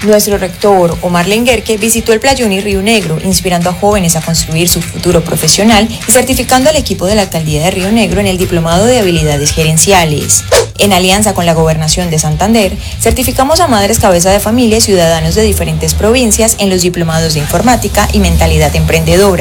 Nuestro rector, Omar Lenguerque, visitó el Playón y Río Negro, inspirando a jóvenes a construir su futuro profesional y certificando al equipo de la Alcaldía de Río Negro en el Diplomado de Habilidades Gerenciales. En alianza con la Gobernación de Santander, certificamos a madres cabeza de familia y ciudadanos de diferentes provincias en los diplomados de Informática y Mentalidad Emprendedora.